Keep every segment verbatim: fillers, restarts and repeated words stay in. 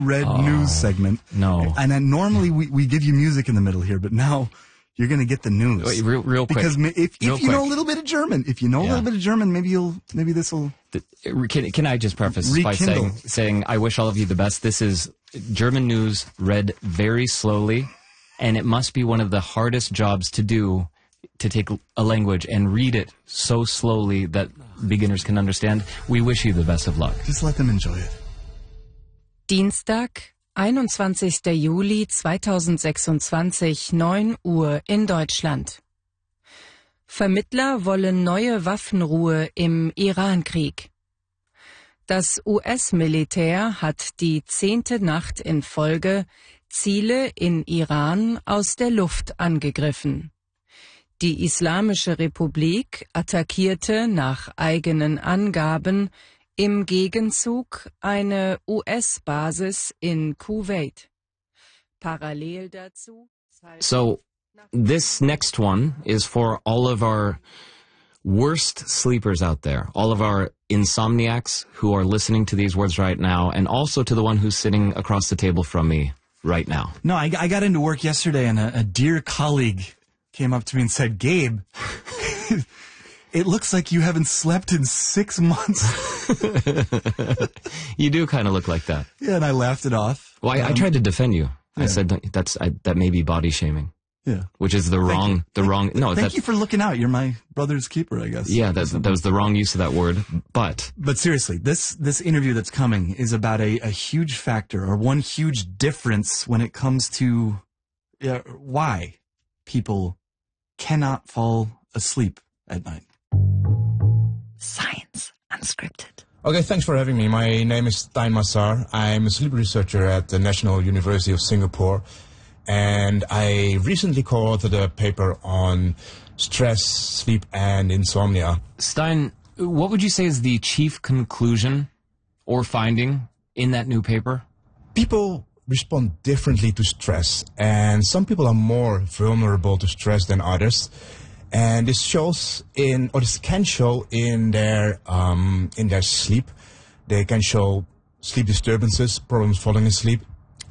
Red oh, news segment. No. And then normally we, we give you music in the middle here, but now you're going to get the news. Wait, real, real quick. Because if, if real you quick. know a little bit of German, if you know Yeah. a little bit of German, maybe you'll, maybe this will... Can, can I just preface Rekindle. by saying, saying I wish all of you the best. This is German news read very slowly, and it must be one of the hardest jobs to do, to take a language and read it so slowly that beginners can understand. We wish you the best of luck. Just let them enjoy it. Dienstag, einundzwanzigster Juli zweitausendsechsundzwanzig, neun Uhr in Deutschland. Vermittler wollen neue Waffenruhe im Irankrieg. Das U S-Militär hat die zehnte Nacht in Folge Ziele in Iran aus der Luft angegriffen. Die Islamische Republik attackierte nach eigenen Angaben im Gegenzug eine U S-Basis in Kuwait. Parallel dazu... So, this next one is for all of our worst sleepers out there, all of our insomniacs who are listening to these words right now, and also to the one who's sitting across the table from me right now. No, I, I got into work yesterday, and a, a dear colleague came up to me and said, Gabe, it looks like you haven't slept in six months. You do kind of look like that. Yeah, and I laughed it off. Well, I, um, I tried to defend you. yeah. I said that's I, that may be body shaming. Yeah. Which is the Thank wrong, you. the wrong, no. Thank that's, you for looking out. You're my brother's keeper, I guess. Yeah, that, that was the wrong use of that word, but. But seriously, this, this interview that's coming is about a, a huge factor, or one huge difference when it comes to uh, why people cannot fall asleep at night. Science Unscripted. Okay, thanks for having me. My name is Stein Massar. I'm a sleep researcher at the National University of Singapore. And I recently co-authored a paper on stress, sleep, and insomnia. Stein, what would you say is the chief conclusion or finding in that new paper? People respond differently to stress, and some people are more vulnerable to stress than others. And this shows in, or this can show in their um, in their sleep. They can show sleep disturbances, problems falling asleep.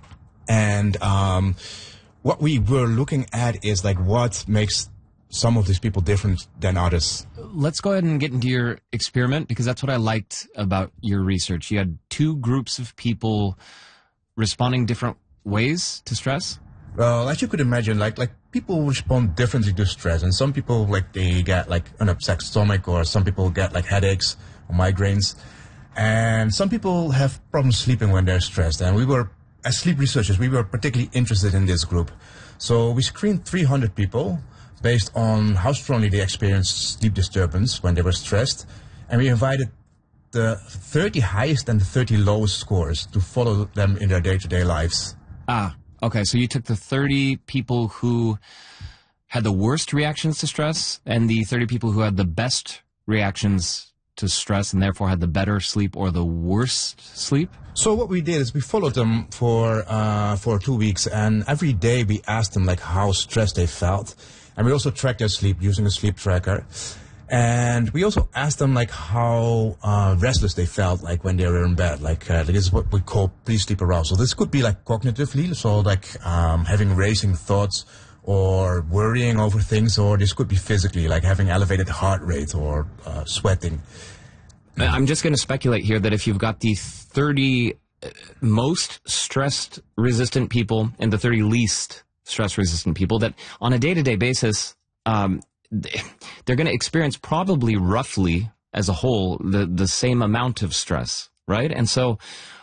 And um, what we were looking at is like what makes some of these people different than others. Let's go ahead and get into your experiment, because that's what I liked about your research. You had two groups of people responding different ways to stress. Well, as you could imagine, like like people respond differently to stress, and some people like they get like an upset stomach, or some people get like headaches or migraines, and some people have problems sleeping when they're stressed. And we were, as sleep researchers, we were particularly interested in this group. So we screened three hundred people based on how strongly they experienced sleep disturbance when they were stressed. And we invited the thirty highest and the thirty lowest scores to follow them in their day-to-day lives. Ah, okay. So you took the thirty people who had the worst reactions to stress and the thirty people who had the best reactions to stress and therefore had the better sleep or the worst sleep? So what we did is we followed them for uh, for two weeks, and every day we asked them like how stressed they felt, and we also tracked their sleep using a sleep tracker, and we also asked them like how uh, restless they felt like when they were in bed. Like uh, this is what we call pre-sleep arousal. This could be like cognitively, so like um, having racing thoughts or worrying over things, or this could be physically, like having elevated heart rate or uh, sweating. I'm just going to speculate here that if you've got the thirty most stress-resistant people and the thirty least stress-resistant people, that on a day-to-day basis, um, they're going to experience probably roughly, as a whole, the, the same amount of stress, right? And so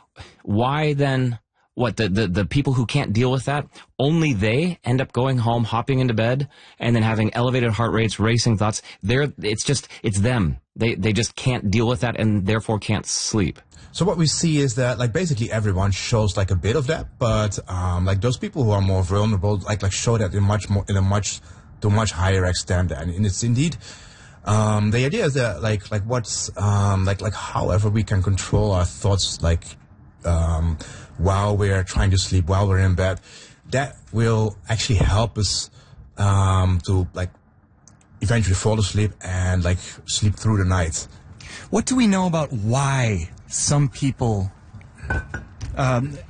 why then, what, the, the, the people who can't deal with that, only they end up going home, hopping into bed, and then having elevated heart rates, racing thoughts. They're, it's just, it's them. They they just can't deal with that and therefore can't sleep. So what we see is that like basically everyone shows like a bit of that, but um, like those people who are more vulnerable like like show that in much more in a much to a much higher extent. And it's indeed um, the idea is that like like what's um, like like however we can control our thoughts like um, while we're trying to sleep, while we're in bed, that will actually help us um, to like eventually fall asleep and like sleep through the night. What do we know about why some people um,